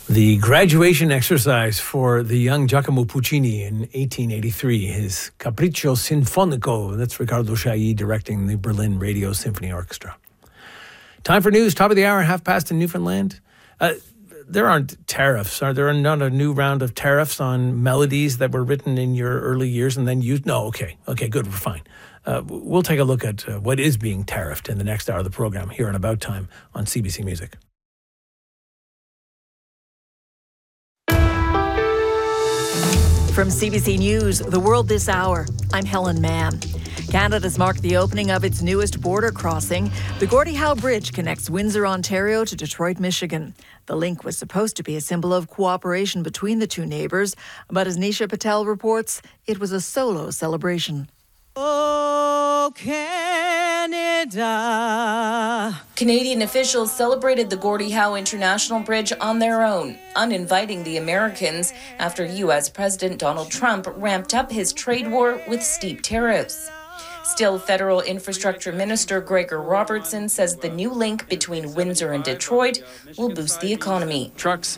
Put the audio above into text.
The graduation exercise for the young Giacomo Puccini in 1883, his Capriccio Sinfonico. That's Riccardo Chailly directing the Berlin Radio Symphony Orchestra. Time for news, top of the hour, 1:30 in Newfoundland. There aren't tariffs, are there? Not a new round of tariffs on melodies that were written in your early years and then used? No, okay, good, we're fine. We'll take a look at what is being tariffed in the next hour of the program here on About Time on CBC Music. From CBC News, The World This Hour, I'm Helen Mann. Canada's marked the opening of its newest border crossing. The Gordie Howe Bridge connects Windsor, Ontario to Detroit, Michigan. The link was supposed to be a symbol of cooperation between the two neighbours, but as Nisha Patel reports, it was a solo celebration. Oh, Canada. Canadian officials celebrated the Gordie Howe International Bridge on their own, uninviting the Americans after U.S. President Donald Trump ramped up his trade war with steep tariffs. Still, Federal Infrastructure Minister Gregor Robertson says the new link between Windsor and Detroit will boost the economy. Trucks